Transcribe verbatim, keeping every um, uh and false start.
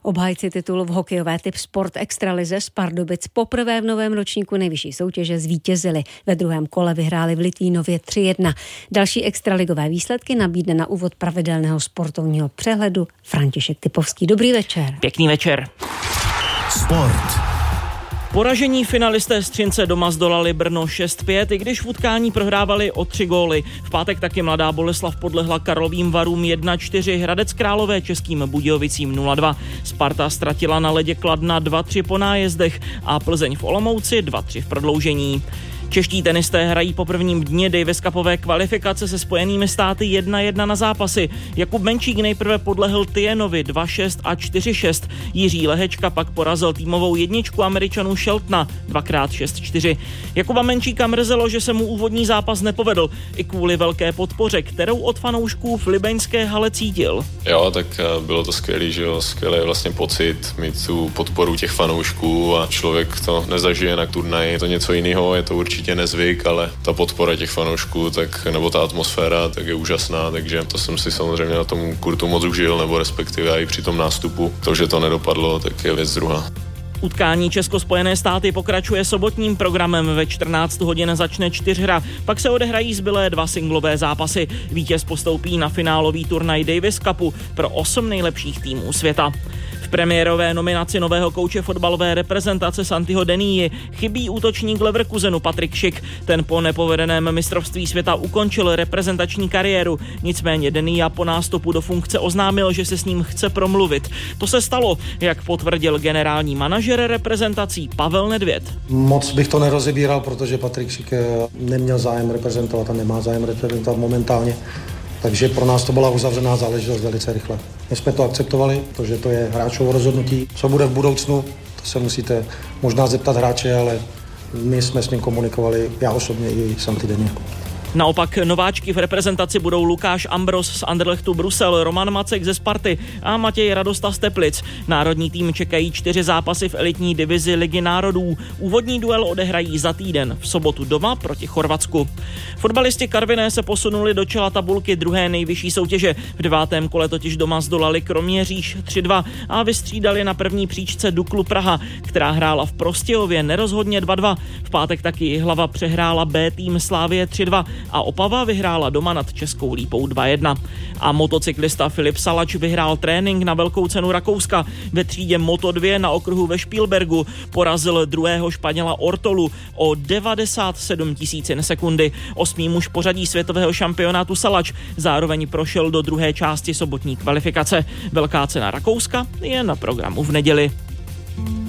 Obhájci titulu v hokejové typ Sport Extralize z Pardubic poprvé v novém ročníku nejvyšší soutěže zvítězili. Ve druhém kole vyhráli v Litvínově tři jedna. Další extraligové výsledky nabídne na úvod pravidelného sportovního přehledu František Typovský. Dobrý večer. Pěkný večer. Sport. Poražení finalisté Střince doma zdolali Brno šest pět, i když v utkání prohrávali o tři góly. V pátek taky Mladá Boleslav podlehla Karlovým Varům jedna čtyři, Hradec Králové Českým Budějovicím nula dva. Sparta ztratila na ledě Kladna dva tři po nájezdech a Plzeň v Olomouci dva tři v prodloužení. Čeští tenisté hrají po prvním dni Davis Cupové kvalifikace se Spojenými státy jedna jedna na zápasy. Jakub Menčík nejprve podlehl Tienovi dva šest a čtyři šest. Jiří Lehečka pak porazil týmovou jedničku Američanů Sheltona dvakrát šest čtyři. Jakuba Menčíka mrzelo, že se mu úvodní zápas nepovedl, i kvůli velké podpoře, kterou od fanoušků v libeňské hale cítil. Jo, tak bylo to skvělý, že jo, skvělý vlastně pocit mít tu podporu těch fanoušků a člověk to nezažije na turnaji, je to něco jiného, je to určitě nezvyk, ale ta podpora těch fanoušků, tak, nebo ta atmosféra, tak je úžasná, takže to jsem si samozřejmě na tom kurtu moc užil, nebo respektive i při tom nástupu. To, že to nedopadlo, tak je věc druhá. Utkání Česko-Spojené státy pokračuje sobotním programem. Ve čtrnáct hodin začne čtyřhra, pak se odehrají zbylé dva singlové zápasy. Vítěz postoupí na finálový turnaj Davis Cupu pro osm nejlepších týmů světa. V premiérové nominaci nového kouče fotbalové reprezentace Santiho Denii chybí útočník Leverkusenu Patrik Schick. Ten po nepovedeném mistrovství světa ukončil reprezentační kariéru. Nicméně Denia po nástupu do funkce oznámil, že se s ním chce promluvit. To se stalo, jak potvrdil generální manažer reprezentací Pavel Nedvěd. Moc bych to nerozebíral, protože Patrik Schick neměl zájem reprezentovat a nemá zájem reprezentovat momentálně. Takže pro nás to byla uzavřená záležitost velice rychle. My jsme to akceptovali, protože to je hráčovo rozhodnutí. Co bude v budoucnu, to se musíte možná zeptat hráče, ale my jsme s ním komunikovali, já osobně i Santi Deni. Naopak nováčky v reprezentaci budou Lukáš Ambros z Anderlechtu Brusel, Roman Macek ze Sparty a Matěj Radosta z Teplic. Národní tým čekají čtyři zápasy v elitní divizi Ligy národů. Úvodní duel odehrají za týden, v sobotu doma proti Chorvatsku. Fotbalisti Karviné se posunuli do čela tabulky druhé nejvyšší soutěže. V devátém kole totiž doma zdolali Kroměříž tři dva a vystřídali na první příčce Duklu Praha, která hrála v Prostějově nerozhodně dva dva. V pátek taky Jihlava přehrála B tým Slávie tři dva a Opava vyhrála doma nad Českou Lípou dva jedna. A motocyklista Filip Salač vyhrál trénink na velkou cenu Rakouska. Ve třídě Moto dva na okruhu ve Špílbergu porazil druhého Španěla Ortolu o devadesát sedm tisícin sekundy. Osmý muž pořadí světového šampionátu Salač zároveň prošel do druhé části sobotní kvalifikace. Velká cena Rakouska je na programu v neděli.